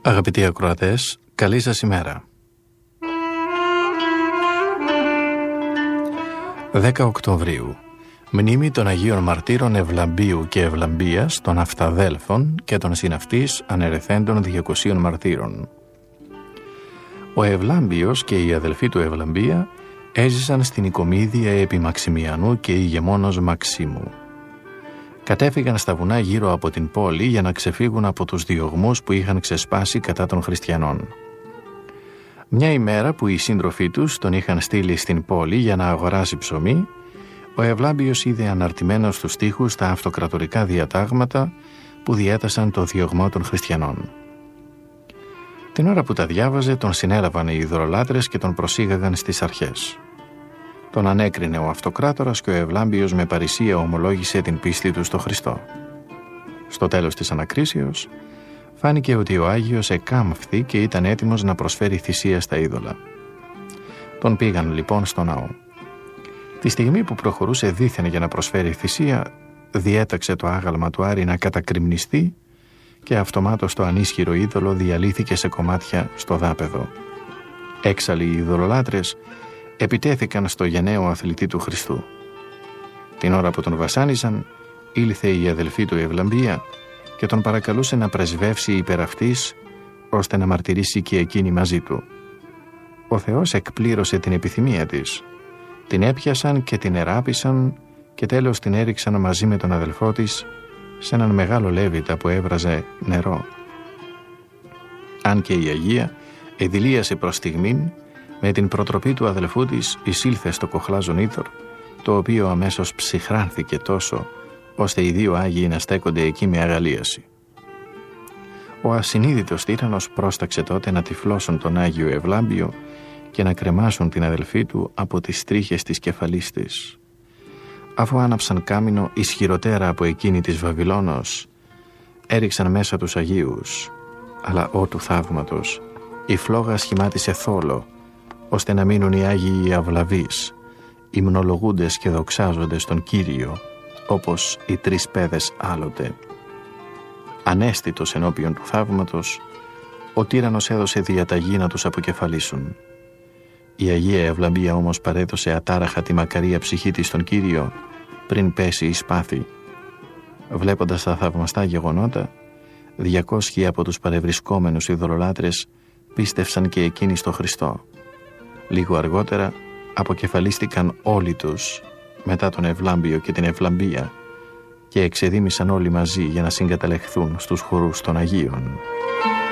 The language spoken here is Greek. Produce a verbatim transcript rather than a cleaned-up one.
Αγαπητοί ακροατές, καλή σας ημέρα. δέκα Οκτωβρίου. Μνήμη των Αγίων Μαρτύρων Ευλαμπίου και Ευλαμπίας, των Αυταδέλφων και των συναυτής ανερεθέντων διακοσίων μαρτύρων. Ο Ευλάμπιος και οι αδελφοί του Ευλαμπία έζησαν στην Οικομίδια επί Μαξιμιανού και ηγεμόνος Μαξίμου. Κατέφυγαν στα βουνά γύρω από την πόλη για να ξεφύγουν από τους διωγμούς που είχαν ξεσπάσει κατά των χριστιανών. Μια ημέρα που οι σύντροφοί τους τον είχαν στείλει στην πόλη για να αγοράσει ψωμί, ο Ευλάμπιος είδε αναρτημένος στους τοίχους τα αυτοκρατορικά διατάγματα που διέτασαν το διωγμό των χριστιανών. Την ώρα που τα διάβαζε, τον συνέλαβαν οι ιδωλολάτρες και τον προσήγαγαν στις αρχές. Τον ανέκρινε ο αυτοκράτορας και ο Ευλάμπιος με παρησία ομολόγησε την πίστη του στο Χριστό. Στο τέλος της ανακρίσεως, φάνηκε ότι ο Άγιος εκάμφθη και ήταν έτοιμος να προσφέρει θυσία στα είδωλα. Τον πήγαν λοιπόν στο ναό. Τη στιγμή που προχωρούσε δήθεν για να προσφέρει θυσία, διέταξε το άγαλμα του Άρη να κατακρημνιστεί και αυτομάτως το ανίσχυρο είδωλο διαλύθηκε σε κομμάτια στο δάπεδο. Έξαλλοι οι ειδωλολάτρες επιτέθηκαν στο γενναίο αθλητή του Χριστού. Την ώρα που τον βασάνιζαν, ήλθε η αδελφή του Ευλαμπία και τον παρακαλούσε να πρεσβεύσει υπέρ αυτής, ώστε να μαρτυρήσει και εκείνη μαζί του. Ο Θεός εκπλήρωσε την επιθυμία της. Την έπιασαν και την εράπησαν και τέλος την έριξαν μαζί με τον αδελφό της σε έναν μεγάλο λέβητα που έβραζε νερό. Αν και η Αγία εδηλίασε προς στιγμήν, με την προτροπή του αδελφού της εισήλθε στο κοχλάζον είδωρ, το οποίο αμέσως ψυχράνθηκε τόσο, ώστε οι δύο Άγιοι να στέκονται εκεί με αγαλίαση. Ο ασυνείδητος τύραννος πρόσταξε τότε να τυφλώσουν τον Άγιο Ευλάμπιο και να κρεμάσουν την αδελφή του από τις τρίχες της κεφαλής της. Αφού άναψαν κάμινο ισχυροτέρα από εκείνη της Βαβυλώνος, έριξαν μέσα τους Αγίους, αλλά ό του θαύματος η φλόγα σχημάτισε θόλο, ώστε να μείνουν οι Άγιοι οι αυλαβείς, υμνολογούντες και δοξάζοντες τον Κύριο, όπως οι τρεις πέδες άλλοτε. Ανέστητος ενώπιον του θαύματος, ο τύραννος έδωσε διαταγή να τους αποκεφαλίσουν. Η Αγία Ευλαμπία όμως παρέδωσε ατάραχα τη μακαρία ψυχή της στον Κύριο πριν πέσει η σπάθη. Βλέποντας τα θαυμαστά γεγονότα, διακόσιοι από τους παρευρισκόμενους ειδωλολάτρες πίστευσαν και εκείνοι στο Χριστό. Λίγο αργότερα αποκεφαλίστηκαν όλοι τους μετά τον Ευλάμπιο και την Ευλαμπία και εξεδίμησαν όλοι μαζί για να συγκαταλεχθούν στους χορούς των Αγίων.